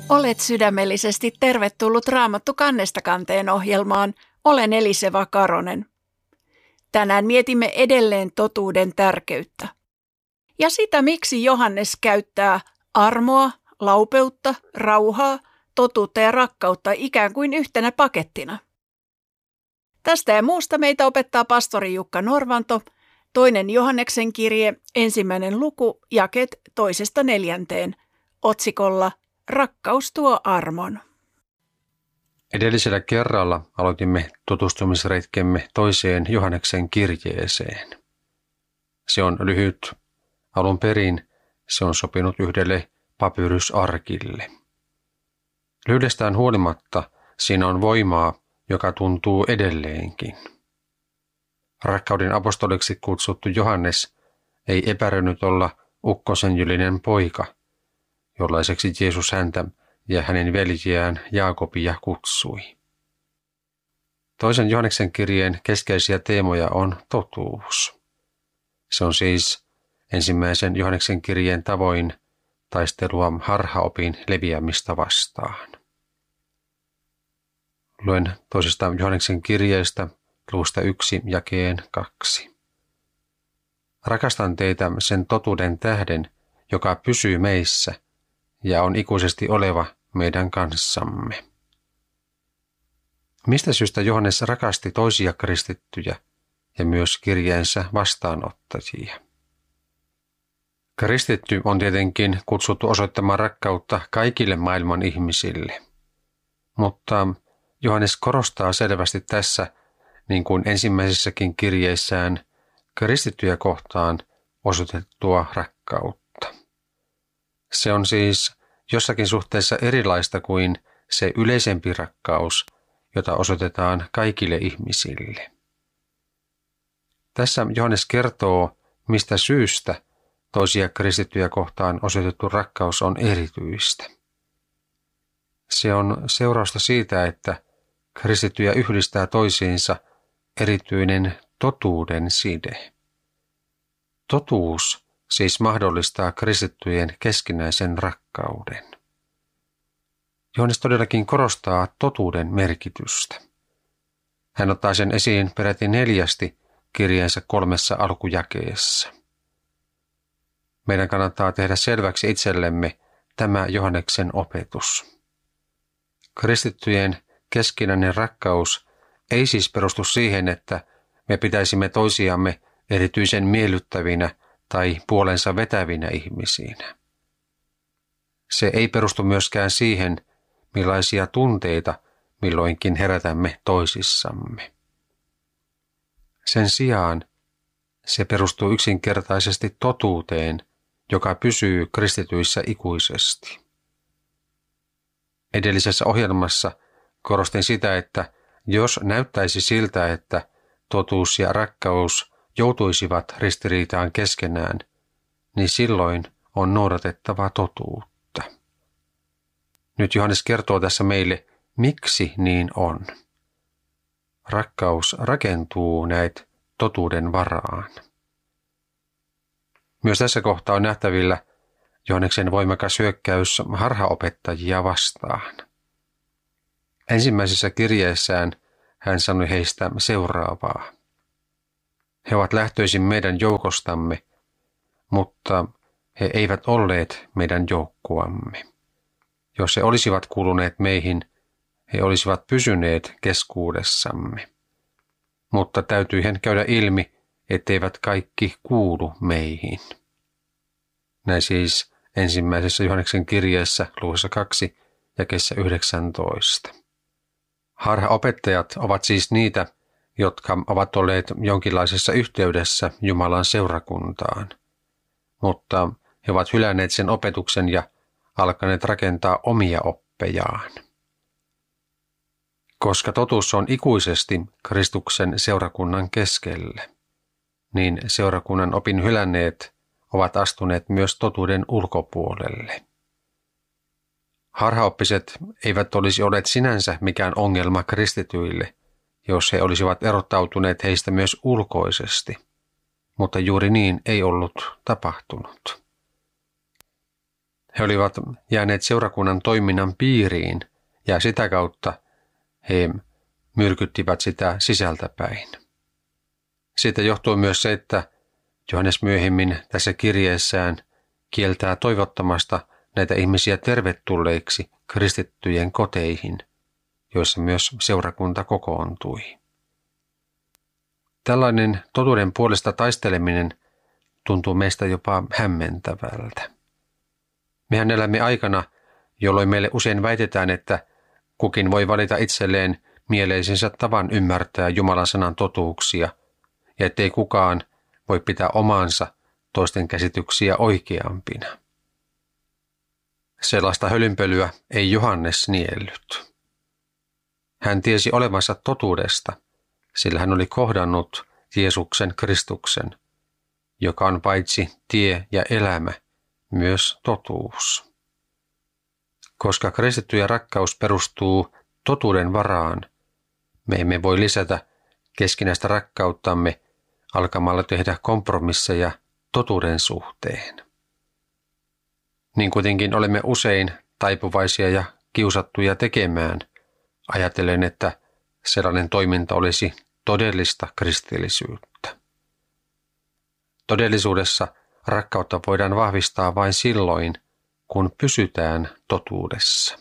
Olet sydämellisesti tervetullut Raamattu kannesta kanteen ohjelmaan. Olen Eliseva Karonen. Tänään mietimme edelleen totuuden tärkeyttä. Ja sitä, miksi Johannes käyttää armoa, laupeutta, rauhaa, totuutta ja rakkautta ikään kuin yhtenä pakettina. Tästä ja muusta meitä opettaa pastori Jukka Norvanto, 2. Johanneksen kirje, 1. luku, jakeet 2–4, otsikolla Rakkaus tuo armon. Edellisellä kerralla aloitimme tutustumisretkemme 2. Johanneksen kirjeeseen. Se on lyhyt. Alun perin se on sopinut yhdelle papyrysarkille. Lyhyydestään huolimatta siinä on voimaa, joka tuntuu edelleenkin. Rakkauden apostoliksi kutsuttu Johannes ei epäröinyt olla ukkosenjylinen poika, jollaiseksi Jeesus häntä ja hänen veljiään Jaakobia kutsui. 2. Johanneksen kirjeen keskeisiä teemoja on totuus. Se on siis 1. Johanneksen kirjeen tavoin taistelua harhaopin leviämistä vastaan. Luen 2. Johanneksen kirjeestä luvusta 1 jakeen 2. Rakastan teitä sen totuuden tähden, joka pysyy meissä ja on ikuisesti oleva meidän kanssamme. Mistä syystä Johannes rakasti toisia kristittyjä ja myös kirjeensä vastaanottajia? Kristitty on tietenkin kutsuttu osoittamaan rakkautta kaikille maailman ihmisille, mutta Johannes korostaa selvästi tässä, niin kuin ensimmäisessäkin kirjeissään, kristittyjä kohtaan osoitettua rakkautta. Se on siis jossakin suhteessa erilaista kuin se yleisempi rakkaus, jota osoitetaan kaikille ihmisille. Tässä Johannes kertoo, mistä syystä toisia kristittyjä kohtaan osoitettu rakkaus on erityistä. Se on seurausta siitä, että kristittyjä yhdistää toisiinsa erityinen totuuden side. Totuus siis mahdollistaa kristittyjen keskinäisen rakkauden. Johannes todellakin korostaa totuuden merkitystä. Hän ottaa sen esiin peräti 4 kirjeensä 3 alkujakeessa. Meidän kannattaa tehdä selväksi itsellemme tämä Johanneksen opetus. Kristittyjen keskinäinen rakkaus ei siis perustu siihen, että me pitäisimme toisiamme erityisen miellyttävinä tai puolensa vetävinä ihmisinä. Se ei perustu myöskään siihen, millaisia tunteita milloinkin herätämme toisissamme. Sen sijaan se perustuu yksinkertaisesti totuuteen, joka pysyy kristityissä ikuisesti. Edellisessä ohjelmassa korostin sitä, että jos näyttäisi siltä, että totuus ja rakkaus joutuisivat ristiriitaan keskenään, niin silloin on noudatettava totuutta. Nyt Johannes kertoo tässä meille, miksi niin on. Rakkaus rakentuu näitä totuuden varaan. Myös tässä kohtaa on nähtävillä Johanneksen voimakas hyökkäys harhaopettajia vastaan. Ensimmäisessä kirjeessään hän sanoi heistä seuraavaa. He ovat lähtöisin meidän joukostamme, mutta he eivät olleet meidän joukkuamme. Jos he olisivat kuuluneet meihin, he olisivat pysyneet keskuudessamme. Mutta täytyihän käydä ilmi, etteivät kaikki kuulu meihin. Näin siis 1. Johanneksen kirjeessä luvussa 2 jakeessa 19. Harhaopettajat ovat siis niitä, jotka ovat olleet jonkinlaisessa yhteydessä Jumalan seurakuntaan, mutta he ovat hylänneet sen opetuksen ja alkaneet rakentaa omia oppejaan. Koska totuus on ikuisesti Kristuksen seurakunnan keskellä, niin seurakunnan opin hylänneet ovat astuneet myös totuuden ulkopuolelle. Harhaoppiset eivät olisi olleet sinänsä mikään ongelma kristityille, jos he olisivat erottautuneet heistä myös ulkoisesti, mutta juuri niin ei ollut tapahtunut. He olivat jääneet seurakunnan toiminnan piiriin ja sitä kautta he myrkyttivät sitä sisältäpäin. Siitä johtuu myös se, että Johannes myöhemmin tässä kirjeessään kieltää toivottamasta näitä ihmisiä tervetulleiksi kristittyjen koteihin, joissa myös seurakunta kokoontui. Tällainen totuuden puolesta taisteleminen tuntuu meistä jopa hämmentävältä. Mehän elämme aikana, jolloin meille usein väitetään, että kukin voi valita itselleen mieleisensä tavan ymmärtää Jumalan sanan totuuksia, ja ettei kukaan voi pitää omaansa toisten käsityksiä oikeampina. Sellaista hölynpölyä ei Johannes niellyt. Hän tiesi olevansa totuudesta, sillä hän oli kohdannut Jeesuksen Kristuksen, joka on paitsi tie ja elämä, myös totuus. Koska kristittyjen rakkaus perustuu totuuden varaan, me emme voi lisätä keskinäistä rakkauttamme alkamalla tehdä kompromisseja totuuden suhteen. Niin kuitenkin olemme usein taipuvaisia ja kiusattuja tekemään, ajatellen, että sellainen toiminta olisi todellista kristillisyyttä. Todellisuudessa rakkautta voidaan vahvistaa vain silloin, kun pysytään totuudessa.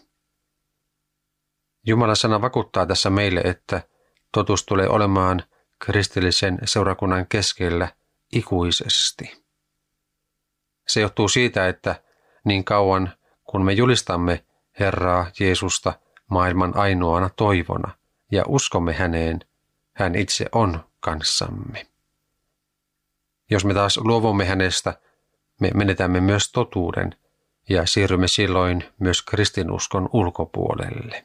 Jumalan sana vakuuttaa tässä meille, että totuus tulee olemaan kristillisen seurakunnan keskellä ikuisesti. Se johtuu siitä, että niin kauan kun me julistamme Herraa Jeesusta maailman ainoana toivona ja uskomme häneen, hän itse on kanssamme. Jos me taas luovumme hänestä, me menetämme myös totuuden ja siirrymme silloin myös kristinuskon ulkopuolelle.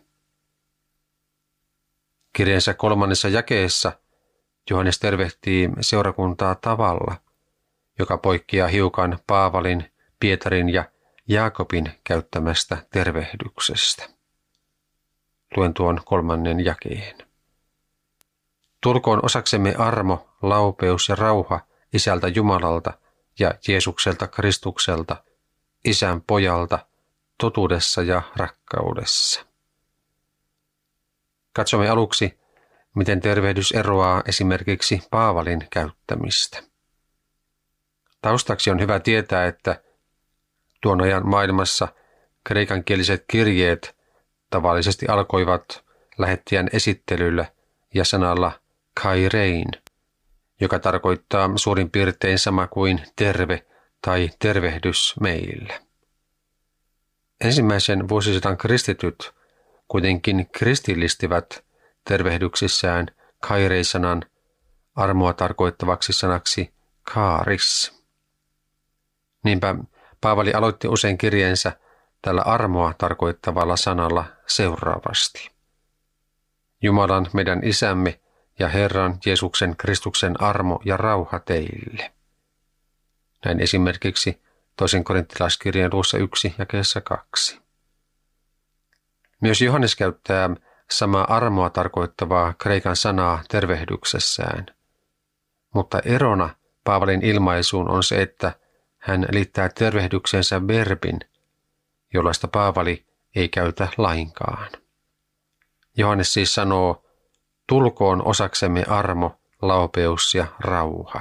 Kirjeensä 3. jakeessa Johannes tervehtii seurakuntaa tavalla, joka poikkeaa hiukan Paavalin, Pietarin ja Jaakobin käyttämästä tervehdyksestä. Luen tuon 3. jakeen. Tulkoon osaksemme armo, laupeus ja rauha Isältä Jumalalta ja Jeesukselta Kristukselta, Isän pojalta, totuudessa ja rakkaudessa. Katsomme aluksi, miten tervehdys eroaa esimerkiksi Paavalin käyttämistä. Taustaksi on hyvä tietää, että tuon ajan maailmassa kreikankieliset kirjeet tavallisesti alkoivat lähettäjän esittelyllä ja sanalla kairein, joka tarkoittaa suurin piirtein sama kuin terve tai tervehdys meillä. Ensimmäisen vuosisadan kristityt kuitenkin kristillistivät tervehdyksissään kairei-sanan armoa tarkoittavaksi sanaksi kaaris. Niinpä Paavali aloitti usein kirjeensä tällä armoa tarkoittavalla sanalla seuraavasti. Jumalan meidän Isämme ja Herran Jeesuksen Kristuksen armo ja rauha teille. Näin esimerkiksi 2. korinttilaiskirjeen luvussa 1 jakeessa 2. Myös Johannes käyttää samaa armoa tarkoittavaa kreikan sanaa tervehdyksessään. Mutta erona Paavalin ilmaisuun on se, että hän liittää tervehdyksensä verbin, jollaista Paavali ei käytä lainkaan. Johannes siis sanoo, tulkoon osaksemme armo, laupeus ja rauha.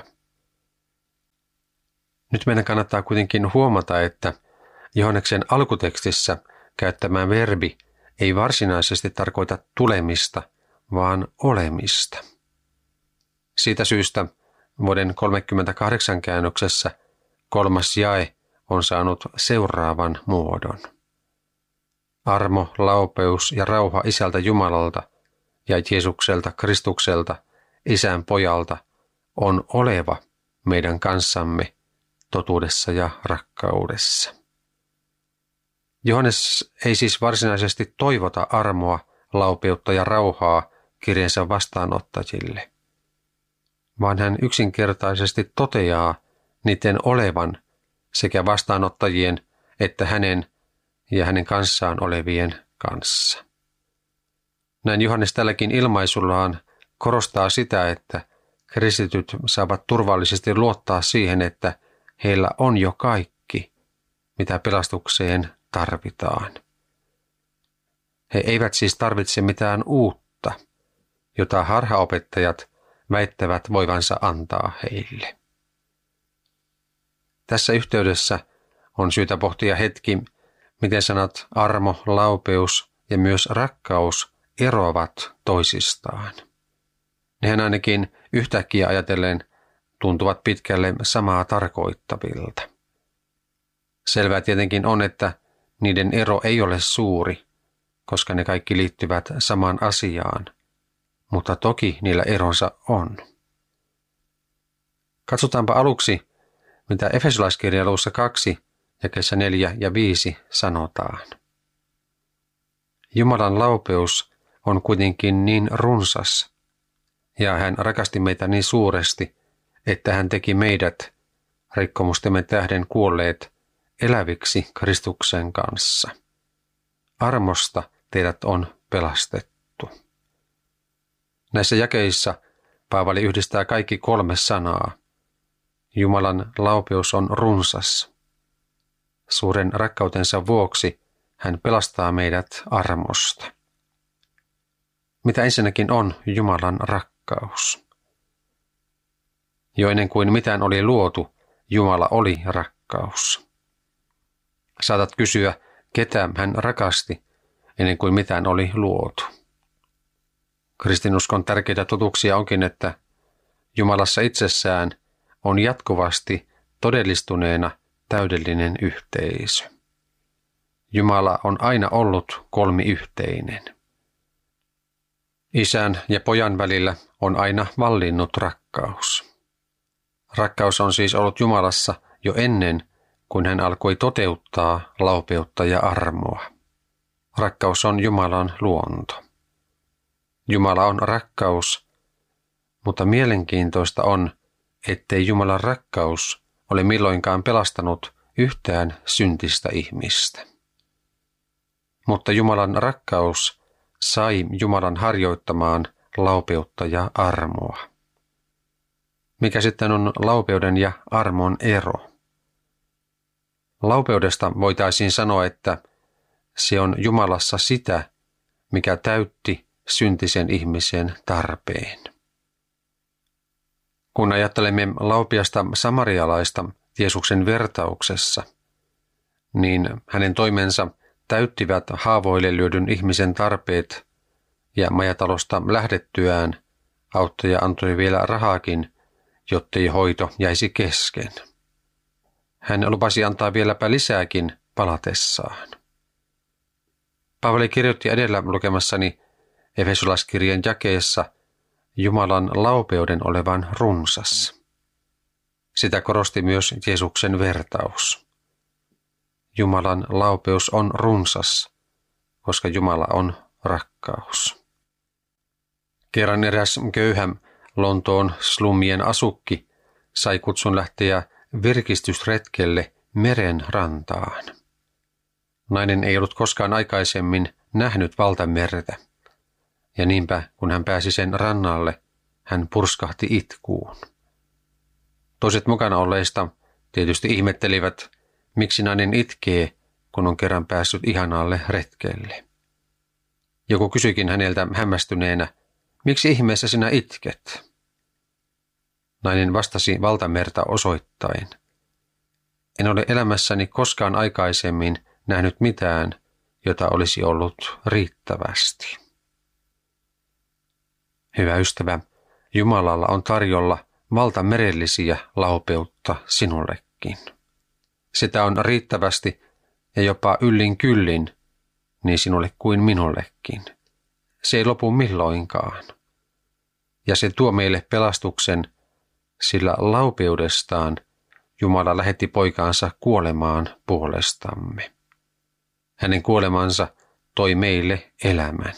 Nyt meidän kannattaa kuitenkin huomata, että Johanneksen alkutekstissä käyttämä verbi ei varsinaisesti tarkoita tulemista, vaan olemista. Siitä syystä vuoden 38 käännöksessä 3. jae on saanut seuraavan muodon. Armo, laupeus ja rauha Isältä Jumalalta ja Jeesukselta Kristukselta, Isän pojalta, on oleva meidän kanssamme totuudessa ja rakkaudessa. Johannes ei siis varsinaisesti toivota armoa, laupeutta ja rauhaa kirjeensä vastaanottajille, vaan hän yksinkertaisesti toteaa niiden olevan sekä vastaanottajien että hänen ja hänen kanssaan olevien kanssa. Näin Johannes tälläkin ilmaisullaan korostaa sitä, että kristityt saavat turvallisesti luottaa siihen, että heillä on jo kaikki, mitä pelastukseen tarvitaan. He eivät siis tarvitse mitään uutta, jota harhaopettajat väittävät voivansa antaa heille. Tässä yhteydessä on syytä pohtia hetki, miten sanat armo, laupeus ja myös rakkaus eroavat toisistaan. Nehän ainakin yhtäkkiä ajatellen tuntuvat pitkälle samaa tarkoittavilta. Selvää tietenkin on, että niiden ero ei ole suuri, koska ne kaikki liittyvät samaan asiaan, mutta toki niillä eronsa on. Katsotaanpa aluksi, mitä Efesolaiskirjan luvussa 2, jakeissa 4 ja 5 sanotaan. Jumalan laupeus on kuitenkin niin runsas, ja hän rakasti meitä niin suuresti, että hän teki meidät, rikkomustemme tähden kuolleet, eläviksi Kristuksen kanssa. Armosta teidät on pelastettu. Näissä jakeissa Paavali yhdistää kaikki 3 sanaa. Jumalan laupeus on runsas. Suuren rakkautensa vuoksi hän pelastaa meidät armosta. Mitä ensinnäkin on Jumalan rakkaus? Jo ennen kuin mitään oli luotu, Jumala oli rakkaus. Saatat kysyä, ketä hän rakasti ennen kuin mitään oli luotu. Kristinuskon tärkeitä totuuksia onkin, että Jumalassa itsessään on jatkuvasti todellistuneena täydellinen yhteisö. Jumala on aina ollut kolmiyhteinen. Isän ja pojan välillä on aina vallinnut rakkaus. Rakkaus on siis ollut Jumalassa jo ennen, kuin hän alkoi toteuttaa laupeutta ja armoa. Rakkaus on Jumalan luonto. Jumala on rakkaus, mutta mielenkiintoista on, ettei Jumalan rakkaus ole milloinkaan pelastanut yhtään syntistä ihmistä. Mutta Jumalan rakkaus sai Jumalan harjoittamaan laupeutta ja armoa. Mikä sitten on laupeuden ja armon ero? Laupeudesta voitaisiin sanoa, että se on Jumalassa sitä, mikä täytti syntisen ihmisen tarpeen. Kun ajattelemme laupiasta samarialaista Jeesuksen vertauksessa, niin hänen toimensa täyttivät haavoille lyödyn ihmisen tarpeet ja majatalosta lähdettyään auttaja antoi vielä rahaakin, jottei hoito jäisi kesken. Hän lupasi antaa vieläpä lisääkin palatessaan. Paavali kirjoitti edellä lukemassani Efesolaiskirjan jakeessa Jumalan laupeuden olevan runsas. Sitä korosti myös Jeesuksen vertaus. Jumalan laupeus on runsas, koska Jumala on rakkaus. Kerran eräs köyhä Lontoon slummien asukki sai kutsun lähteä virkistysretkelle meren rantaan. Nainen ei ollut koskaan aikaisemmin nähnyt valtamerta, ja niinpä kun hän pääsi sen rannalle, hän purskahti itkuun. Toiset mukana olleista tietysti ihmettelivät, miksi nainen itkee, kun on kerran päässyt ihanaalle retkelle. Joku kysyikin häneltä hämmästyneenä, miksi ihmeessä sinä itket? Nainen vastasi valtamerta osoittain. En ole elämässäni koskaan aikaisemmin nähnyt mitään, jota olisi ollut riittävästi. Hyvä ystävä, Jumalalla on tarjolla valtamerellisiä laupeutta sinullekin. Sitä on riittävästi ja jopa yllin kyllin, niin sinulle kuin minullekin. Se ei lopu milloinkaan. Ja se tuo meille pelastuksen, sillä laupeudestaan Jumala lähetti poikaansa kuolemaan puolestamme. Hänen kuolemansa toi meille elämän.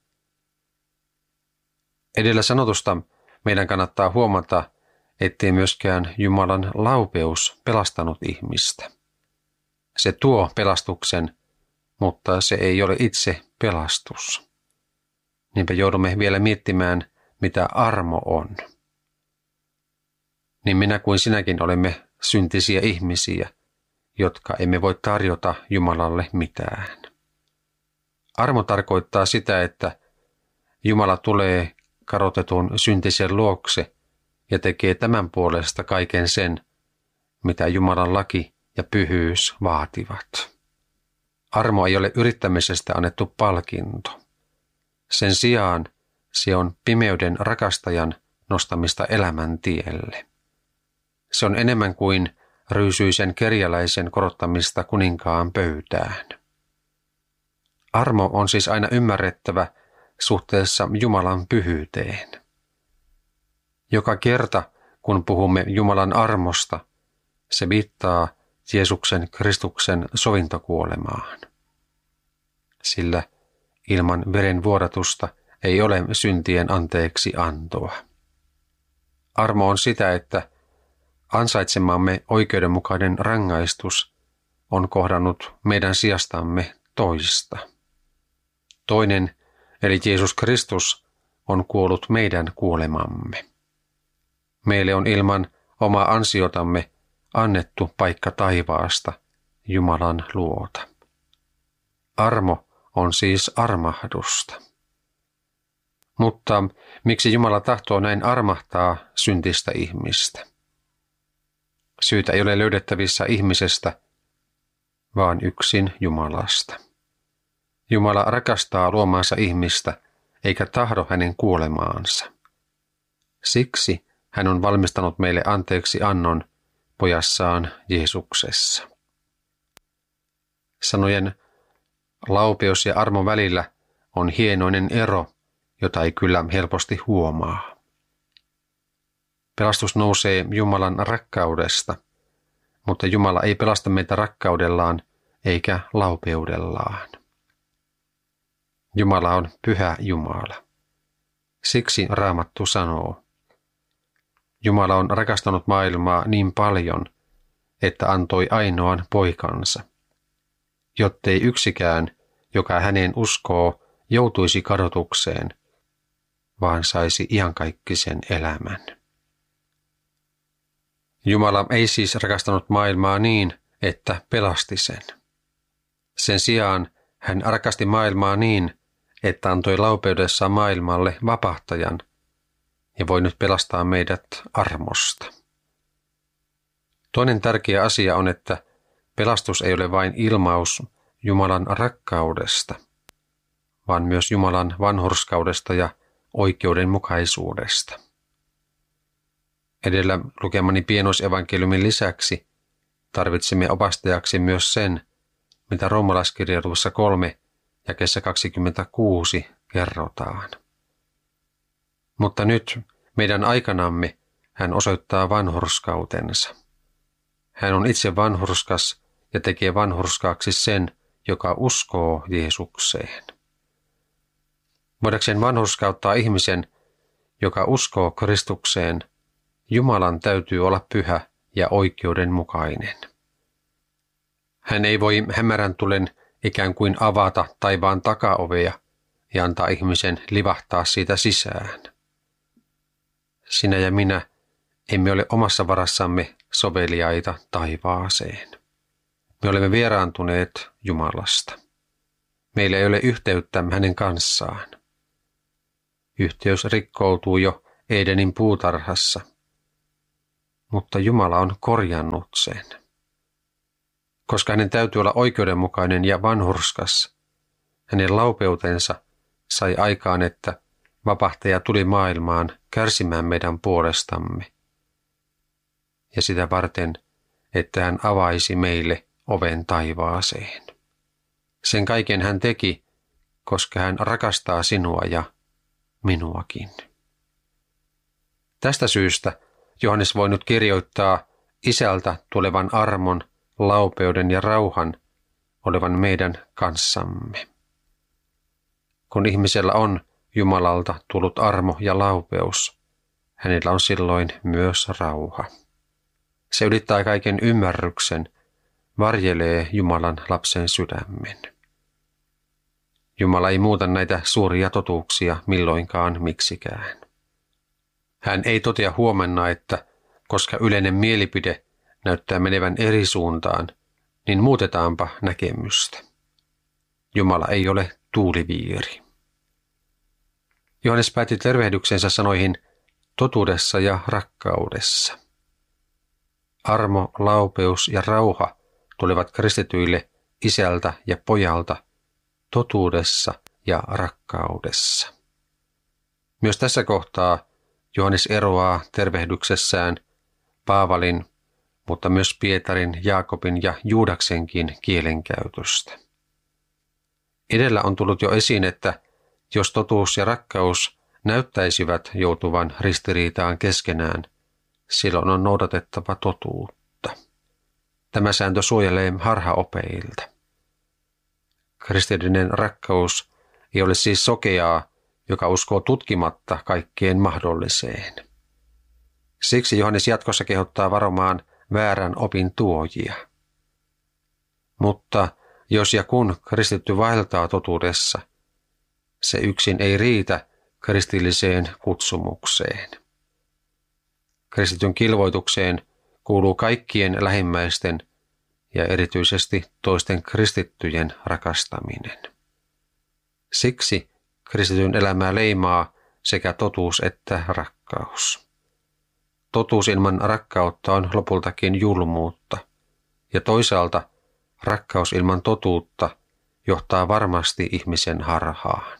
Edellä sanotusta meidän kannattaa huomata, ettei myöskään Jumalan laupeus pelastanut ihmistä. Se tuo pelastuksen, mutta se ei ole itse pelastus. Niinpä joudumme vielä miettimään, mitä armo on. Niin minä kuin sinäkin olemme syntisiä ihmisiä, jotka emme voi tarjota Jumalalle mitään. Armo tarkoittaa sitä, että Jumala tulee kadotetun syntisen luokse ja tekee tämän puolesta kaiken sen, mitä Jumalan laki ja pyhyys vaativat. Armo ei ole yrittämisestä annettu palkinto. Sen sijaan se on pimeyden rakastajan nostamista elämän tielle. Se on enemmän kuin ryysyisen kerjäläisen korottamista kuninkaan pöytään. Armo on siis aina ymmärrettävä suhteessa Jumalan pyhyyteen. Joka kerta, kun puhumme Jumalan armosta, se viittaa Jeesuksen Kristuksen sovintokuolemaan. Sillä ilman veren vuodatusta ei ole syntien anteeksi antoa. Armo on sitä, että ansaitsemamme oikeudenmukainen rangaistus on kohdannut meidän sijastamme toista. Toinen, eli Jeesus Kristus, on kuollut meidän kuolemamme. Meille on ilman omaa ansiotamme annettu paikka taivaasta, Jumalan luota. Armo on siis armahdusta. Mutta miksi Jumala tahtoo näin armahtaa syntistä ihmistä? Syytä ei ole löydettävissä ihmisestä, vaan yksin Jumalasta. Jumala rakastaa luomaansa ihmistä, eikä tahdo hänen kuolemaansa. Siksi hän on valmistanut meille anteeksi annon pojassaan Jeesuksessa. Sanojen laupeus ja armo välillä on hienoinen ero, jota ei kyllä helposti huomaa. Pelastus nousee Jumalan rakkaudesta, mutta Jumala ei pelasta meitä rakkaudellaan eikä laupeudellaan. Jumala on pyhä Jumala. Siksi Raamattu sanoo, Jumala on rakastanut maailmaa niin paljon, että antoi ainoan poikansa, jottei yksikään, joka häneen uskoo, joutuisi kadotukseen, vaan saisi iankaikkisen elämän. Jumala ei siis rakastanut maailmaa niin, että pelasti sen. Sen sijaan hän rakasti maailmaa niin, että antoi laupeudessaan maailmalle vapahtajan ja voi nyt pelastaa meidät armosta. Toinen tärkeä asia on, että pelastus ei ole vain ilmaus Jumalan rakkaudesta, vaan myös Jumalan vanhurskaudesta ja oikeudenmukaisuudesta. Edellä lukemani pienoisevankeliumin lisäksi tarvitsemme opastajaksi myös sen, mitä roomalaiskirjan luvussa 3 jakeessa 26 kerrotaan. Mutta nyt meidän aikanamme hän osoittaa vanhurskautensa. Hän on itse vanhurskas ja tekee vanhurskaaksi sen, joka uskoo Jeesukseen. Voidakseen vanhurskauttaa ihmisen, joka uskoo Kristukseen, Jumalan täytyy olla pyhä ja oikeudenmukainen. Hän ei voi hämärän tulen ikään kuin avata taivaan takaovea ja antaa ihmisen livahtaa siitä sisään. Sinä ja minä emme ole omassa varassamme soveliaita taivaaseen. Me olemme vieraantuneet Jumalasta. Meillä ei ole yhteyttä hänen kanssaan. Yhteys rikkoutuu jo Edenin puutarhassa, mutta Jumala on korjannut sen. Koska hänen täytyy olla oikeudenmukainen ja vanhurskas, hänen laupeutensa sai aikaan, että vapahtaja tuli maailmaan kärsimään meidän puolestamme. Ja sitä varten, että hän avaisi meille oven taivaaseen. Sen kaiken hän teki, koska hän rakastaa sinua ja minuakin. Tästä syystä Johannes voi nyt kirjoittaa Isältä tulevan armon, laupeuden ja rauhan olevan meidän kanssamme. Kun ihmisellä on Jumalalta tullut armo ja laupeus, hänellä on silloin myös rauha. Se ylittää kaiken ymmärryksen, varjelee Jumalan lapsen sydämen. Jumala ei muuta näitä suuria totuuksia milloinkaan miksikään. Hän ei totea huomenna, että koska yleinen mielipide näyttää menevän eri suuntaan, niin muutetaanpa näkemystä. Jumala ei ole tuuliviiri. Johannes päätti tervehdyksensä sanoihin totuudessa ja rakkaudessa. Armo, laupeus ja rauha tulivat kristityille isältä ja pojalta totuudessa ja rakkaudessa. Myös tässä kohtaa Johannes eroaa tervehdyksessään Paavalin, mutta myös Pietarin, Jaakobin ja Juudaksenkin kielenkäytöstä. Edellä on tullut jo esiin, että jos totuus ja rakkaus näyttäisivät joutuvan ristiriitaan keskenään, silloin on noudatettava totuutta. Tämä sääntö suojelee harhaopeilta. Kristillinen rakkaus ei ole siis sokeaa, joka uskoo tutkimatta kaikkeen mahdolliseen. Siksi Johannes jatkossa kehottaa varomaan väärän opin tuojia. Mutta jos ja kun kristitty vaeltaa totuudessa, se yksin ei riitä kristilliseen kutsumukseen. Kristityn kilvoitukseen kuuluu kaikkien lähimmäisten ja erityisesti toisten kristittyjen rakastaminen. Siksi kristityn elämää leimaa sekä totuus että rakkaus. Totuus ilman rakkautta on lopultakin julmuutta, ja toisaalta rakkaus ilman totuutta johtaa varmasti ihmisen harhaan.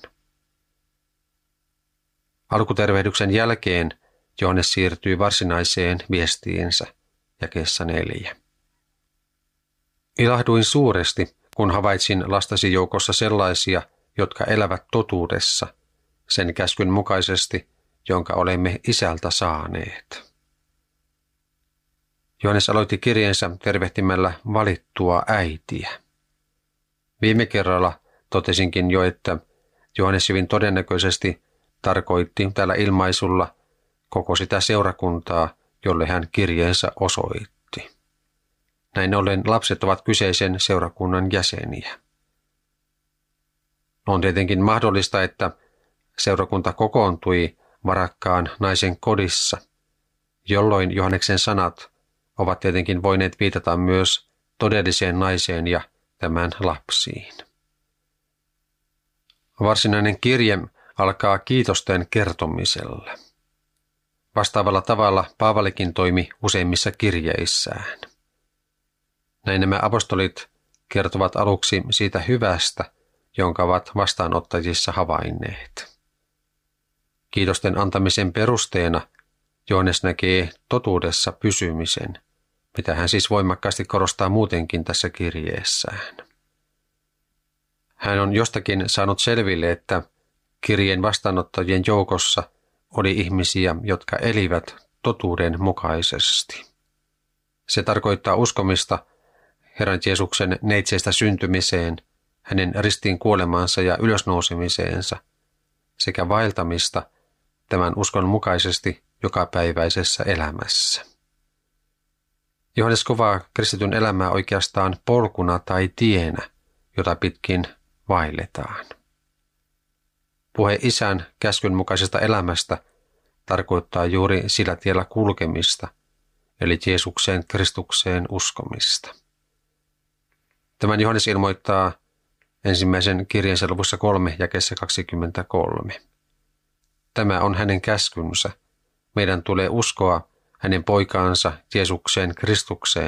Alkutervehdyksen jälkeen Johannes siirtyy varsinaiseen viestiinsä jakeessa 4. Ilahduin suuresti, kun havaitsin lastasi joukossa sellaisia, jotka elävät totuudessa, sen käskyn mukaisesti, jonka olemme isältä saaneet. Johannes aloitti kirjeensä tervehtimällä valittua äitiä. Viime kerralla totesinkin jo, että Johannes hyvin todennäköisesti tarkoitti tällä ilmaisulla koko sitä seurakuntaa, jolle hän kirjeensä osoitti. Näin ollen lapset ovat kyseisen seurakunnan jäseniä. On tietenkin mahdollista, että seurakunta kokoontui varakkaan naisen kodissa, jolloin Johanneksen sanat ovat tietenkin voineet viitata myös todelliseen naiseen ja tämän lapsiin. Varsinainen kirje alkaa kiitosten kertomisella. Vastaavalla tavalla Paavalikin toimi useimmissa kirjeissään. Näin nämä apostolit kertovat aluksi siitä hyvästä, jonka ovat vastaanottajissa havainneet. Kiitosten antamisen perusteena Johannes näkee totuudessa pysymisen, mitä hän siis voimakkaasti korostaa muutenkin tässä kirjeessään. Hän on jostakin saanut selville, että kirjeen vastaanottajien joukossa oli ihmisiä, jotka elivät totuuden mukaisesti. Se tarkoittaa uskomista Herran Jeesuksen neitseestä syntymiseen, hänen ristiin kuolemaansa ja ylösnousemiseensa sekä vaeltamista tämän uskon mukaisesti jokapäiväisessä elämässä. Johannes kuvaa kristityn elämää oikeastaan polkuna tai tienä, jota pitkin vaelletaan. Puhe Isän käskyn mukaisesta elämästä tarkoittaa juuri sillä tiellä kulkemista, eli Jeesukseen Kristukseen uskomista. Tämän Johannes ilmoittaa ensimmäisen kirjeensä luvussa 3 jakeessa 23. Tämä on hänen käskynsä. Meidän tulee uskoa hänen poikaansa Jeesukseen Kristukseen